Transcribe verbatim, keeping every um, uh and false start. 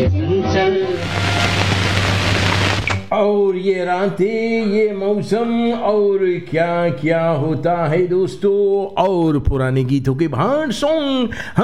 चंचल। और ये रातें, ये मौसम, और क्या क्या होता है दोस्तों, और पुराने गीतों के भांड सॉन्ग